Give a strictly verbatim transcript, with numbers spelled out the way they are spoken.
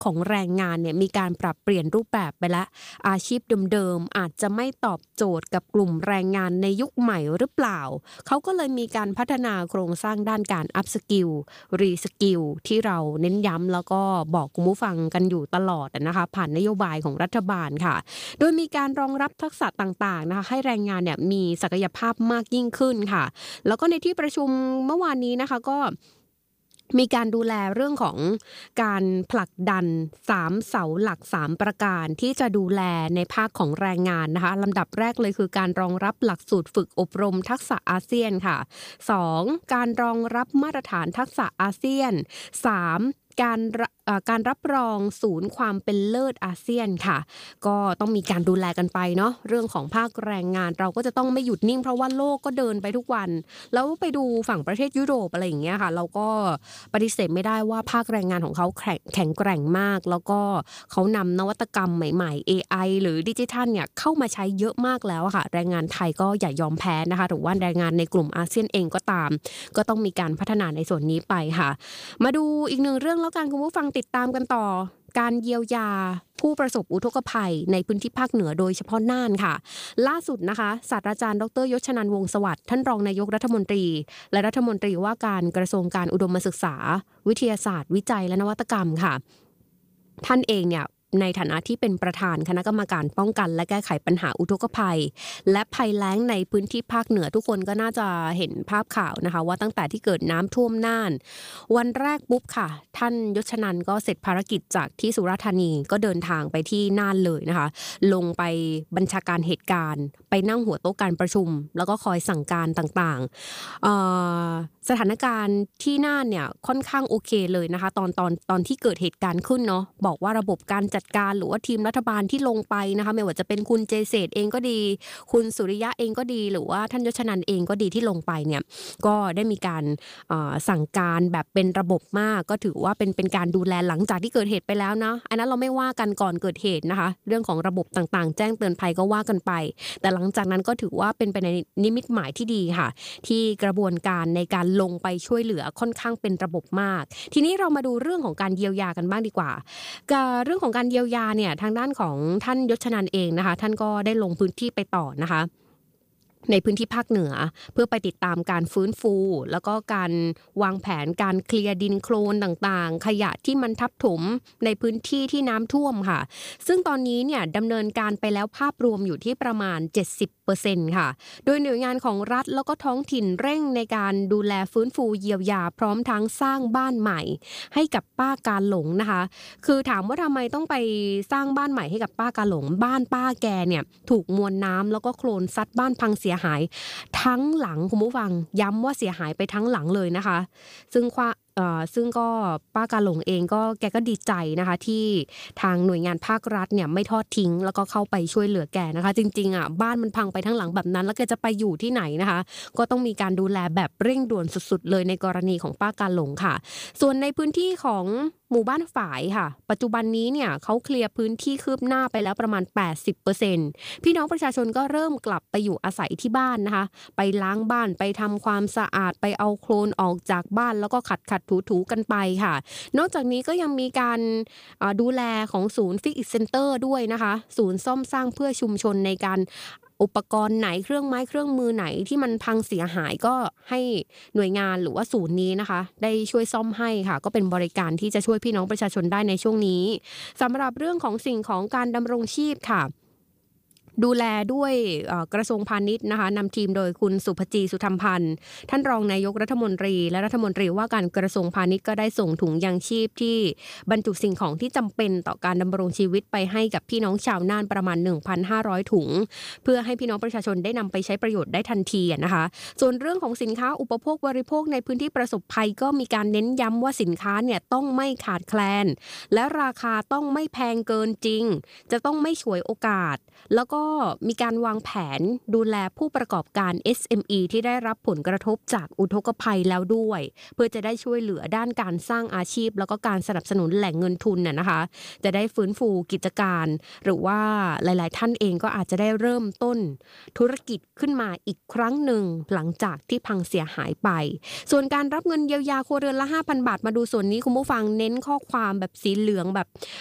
ของแรงงานเนี่ยมีการปรับเปลี่ยนรูปแบบไปแล้วอาชีพเดิมๆอาจจะไม่ตอบโจทย์กับกลุ่มแรงงานในยุคใหม่หรือเปล่าเขาก็เลยมีการพัฒนาโครงสร้างด้านการอัพสกิลรีสกิลที่เราเน้นย้ำแล้วก็บอกคุณผู้ฟังกันอยู่ตลอดนะคะผ่านนโยบายของรัฐบาลค่ะโดยมีการรองรับทักษะต่างๆนะคะให้แรงงานเนี่ยมีศักยภาพมากยิ่งขึ้นค่ะแล้วก็ในที่ประชุมเมื่อวานนี้นะคะก็มีการดูแลเรื่องของการผลักดันสามเสาหลักสามประการที่จะดูแลในภาคของแรงงานนะคะลำดับแรกเลยคือการรองรับหลักสูตรฝึกอบรมทักษะอาเซียนค่ะสองการรองรับมาตรฐานทักษะอาเซียนสามการการรับรองศูนย์ความเป็นเลิศอาเซียนค่ะก็ต้องมีการดูแลกันไปเนาะเรื่องของภาคแรงงานเราก็จะต้องไม่หยุดนิ่งเพราะว่าโลกก็เดินไปทุกวันแล้วไปดูฝั่งประเทศยุโรปอะไรอย่างเงี้ยค่ะเราก็ปฏิเสธไม่ได้ว่าภาคแรงงานของเขาแข็งแข็งแกร่งมากแล้วก็เขานำนวัตกรรมใหม่ๆ เอ ไอ หรือดิจิทัลเนี่ยเข้ามาใช้เยอะมากแล้วค่ะแรงงานไทยก็อย่ายอมแพ้นะคะหรือว่าแรงงานในกลุ่มอาเซียนเองก็ตามก็ต้องมีการพัฒนาในส่วนนี้ไปค่ะมาดูอีกหนึ่งเรื่องแล้วกันคุณผู้ฟังติดตามกันต่อการเยียวยาผู้ประสบอุทกภัยในพื้นที่ภาคเหนือโดยเฉพาะน่านค่ะล่าสุดนะคะศาสตราจารย์ดรยศชนันท์วงศ์สวัสดิ์ท่านรองนายกรัฐมนตรีและรัฐมนตรีว่าการกระทรวงการอุดมศึกษาวิทยาศาสตร์วิจัยและนวัตกรรมค่ะท่านเองเนี่ยในฐานะที่เป็นประธานคณะกรรมการป้องกันและแก้ไขปัญหาอุทกภัยและภัยแล้งในพื้นที่ภาคเหนือทุกคนก็น่าจะเห็นภาพข่าวนะคะว่าตั้งแต่ที่เกิดน้ำท่วมน่านวันแรกปุ๊บค่ะท่านยศชนันท์ก็เสร็จภารกิจจากที่สุราษฎร์ธานีก็เดินทางไปที่น่านเลยนะคะลงไปบัญชาการเหตุการณ์ไปนั่งหัวโต๊ะการประชุมแล้วก็คอยสั่งการต่างๆสถานการณ์ที่น่านเนี่ยค่อนข้างโอเคเลยนะคะตอนตอนตอนที่เกิดเหตุการณ์ขึ้นเนาะบอกว่าระบบการจัดการหรือว่าทีมรัฐบาลที่ลงไปนะคะไม่ว่าจะเป็นคุณเจเศษเองก็ดีคุณสุริยะเองก็ดีหรือว่าท่านยศชนันท์เองก็ดีที่ลงไปเนี่ยก็ได้มีการสั่งการแบบเป็นระบบมากก็ถือว่าเป็นเป็นการดูแลหลังจากที่เกิดเหตุไปแล้วนะอันนั้นเราไม่ว่ากันก่อนเกิดเหตุนะคะเรื่องของระบบต่างๆแจ้งเตือนภัยก็ว่ากันไปแต่หลังจากนั้นก็ถือว่าเป็นไปในนิมิตหมายที่ดีค่ะที่กระบวนการในการลงไปช่วยเหลือค่อนข้างเป็นระบบมากทีนี้เรามาดูเรื่องของการเยียวยากันบ้างดีกว่าเรื่องของการเยียวยาเนี่ยทางด้านของท่านยศชนันท์เองนะคะท่านก็ได้ลงพื้นที่ไปต่อนะคะในพื้นที่ภาคเหนือเพื่อไปติดตามการฟื้นฟูแล้วก็การวางแผนการเคลียร์ดินโคลนต่างๆขยะที่มันทับถมในพื้นที่ที่น้ำท่วมค่ะซึ่งตอนนี้เนี่ยดำเนินการไปแล้วภาพรวมอยู่ที่ประมาณ เจ็ดสิบเปอร์เซ็นต์ ค่ะโดยหน่วยงานของรัฐแล้วก็ท้องถิ่นเร่งในการดูแลฟื้นฟูเยียวยาพร้อมทั้งสร้างบ้านใหม่ให้กับป้าการหลงนะคะคือถามว่าทำไมต้องไปสร้างบ้านใหม่ให้กับป้าการหลงบ้านป้าแกเนี่ยถูกมวลน้ำแล้วก็โคลนซัดบ้านพังเสียหายทั้งหลังคุณผู้ฟังย้ำว่าเสียหายไปทั้งหลังเลยนะคะซึ่งว่าเอ่อซึ่งก็ป้ากาหลงเองก็แกก็ดีใจนะคะที่ทางหน่วยงานภาครัฐเนี่ยไม่ทอดทิ้งแล้วก็เข้าไปช่วยเหลือแกนะคะจริงๆอ่ะบ้านมันพังไปทั้งหลังแบบนั้นแล้วแกจะไปอยู่ที่ไหนนะคะก็ต้องมีการดูแลแบบเร่งด่วนสุดๆเลยในกรณีของป้ากาหลงค่ะส่วนในพื้นที่ของหมู่บ้านฝายค่ะปัจจุบันนี้เนี่ยเขาเคลียร์พื้นที่คืบหน้าไปแล้วประมาณ แปดสิบเปอร์เซ็นต์ พี่น้องประชาชนก็เริ่มกลับไปอยู่อาศัยที่บ้านนะคะไปล้างบ้านไปทำความสะอาดไปเอาโคลนออกจากบ้านแล้วก็ขัดขัดถูถูกันไปค่ะนอกจากนี้ก็ยังมีการดูแลของศูนย์ฟิกเซ็นเตอร์ด้วยนะคะศูนย์ซ่อมสร้างเพื่อชุมชนในการอุปกรณ์ไหนเครื่องไม้เครื่องมือไหนที่มันพังเสียหายก็ให้หน่วยงานหรือว่าศูนย์นี้นะคะได้ช่วยซ่อมให้ค่ะก็เป็นบริการที่จะช่วยพี่น้องประชาชนได้ในช่วงนี้สำหรับเรื่องของสิ่งของการดำรงชีพค่ะดูแลด้วยกระทรวงพาณิชย์นะคะนำทีมโดยคุณสุภจีสุธรรมพันธ์ท่านรองนายกรัฐมนตรีและรัฐมนตรีว่าการกระทรวงพาณิชย์ก็ได้ส่งถุงยางชีพที่บรรจุสิ่งของที่จำเป็นต่อการดำรงชีวิตไปให้กับพี่น้องชาวน่านประมาณ หนึ่งพันห้าร้อย ถุงเพื่อให้พี่น้องประชาชนได้นำไปใช้ประโยชน์ได้ทันทีนะคะส่วนเรื่องของสินค้าอุปโภคบริโภคในพื้นที่ประสบภัยก็มีการเน้นย้ำว่าสินค้าเนี่ยต้องไม่ขาดแคลนและราคาต้องไม่แพงเกินจริงจะต้องไม่ฉวยโอกาสแล้วก็ก็มีการวางแผนดูแลผู้ประกอบการ เอส เอ็ม อี ที่ได้รับผลกระทบจากอุทกภัยแล้วด้วยเพื่อจะได้ช่วยเหลือด้านการสร้างอาชีพแล้วก็การสนับสนุนแหล่งเงินทุนน่ะนะคะจะได้ฟื้นฟูกิจการหรือว่าหลายๆท่านเองก็อาจจะได้เริ่มต้นธุรกิจขึ้นมาอีกครั้งหนึ่งหลังจากที่พังเสียหายไปส่วนการรับเงินเยียวยาครัวเรือนละ ห้าพัน บาทมาดูส่วนนี้คุณผู้ฟังเน้นข้อความแบบสีเหลืองแบบ